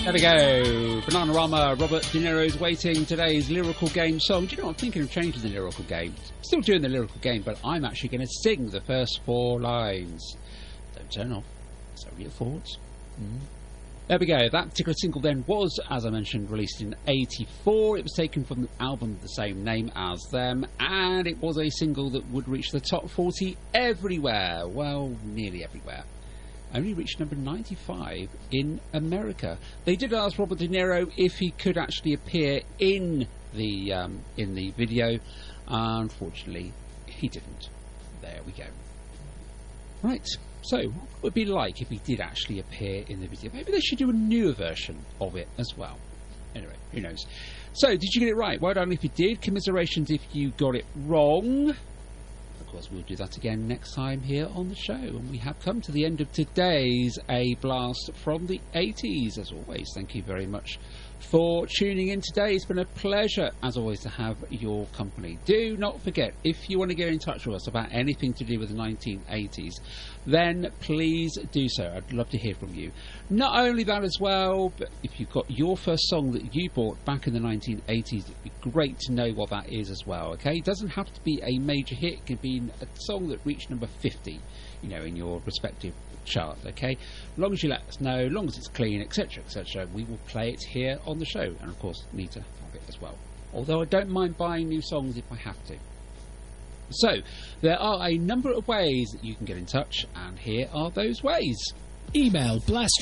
There we go. Bananarama, Robert De Niro's Waiting, today's lyrical game song. Do you know, I'm thinking of changing the lyrical game. Still doing the lyrical game, but I'm actually going to sing the first 4 lines. Don't turn off. So your thoughts. There we go. That particular single then was, as I mentioned, released in '84. It was taken from the album of the same name as them, and it was a single that would reach the top 40 everywhere. Well, nearly everywhere. Only reached number 95 in America. They did ask Robert De Niro if he could actually appear in the video. Unfortunately, he didn't. There we go. Right. So, what would it be like if he did actually appear in the video? Maybe they should do a newer version of it as well. Anyway, who knows? So, did you get it right? Well done if you did. Commiserations if you got it wrong. Of course, we'll do that again next time here on the show. And we have come to the end of today's A Blast from the 80s. As always, thank you very much for tuning in today. It's been a pleasure, as always, to have your company. Do not forget, if you want to get in touch with us about anything to do with the 1980s, then please do so. I'd love to hear from you. Not only that as well, but if you've got your first song that you bought back in the 1980s, it'd be great to know what that is as well, okay? It doesn't have to be a major hit. It can be a song that reached number 50, you know, in your respective chart, okay? As long as you let us know, as long as it's clean, etc., etc., we will play it here on the show. And of course, need to have it as well. Although I don't mind buying new songs if I have to. So, there are a number of ways that you can get in touch, and here are those ways. Email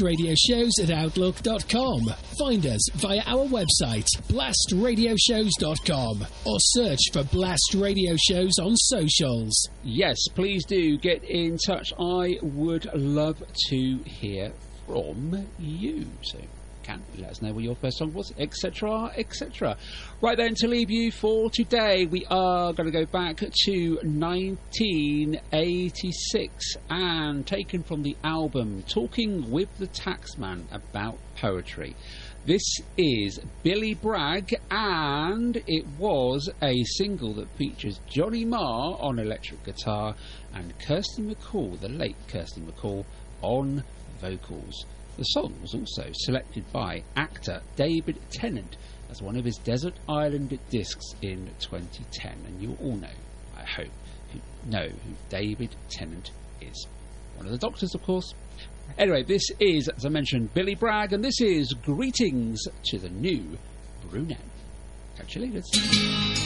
blastradioshows@outlook.com. Find us via our website, blastradioshows.com, or search for Blast Radio Shows on socials. Yes, please do get in touch. I would love to hear from you. So, can let us know what your first song was, etc., etc. Right then, to leave you for today, we are going to go back to 1986 and taken from the album Talking with the Taxman About Poetry. This is Billy Bragg, and it was a single that features Johnny Marr on electric guitar and Kirsty MacColl, the late Kirsty MacColl, on vocals. The song was also selected by actor David Tennant as one of his Desert Island discs in 2010. And you all know, I hope, who David Tennant is. One of the Doctors, of course. Anyway, this is, as I mentioned, Billy Bragg, and this is Greetings to the New Brunette. Catch you later.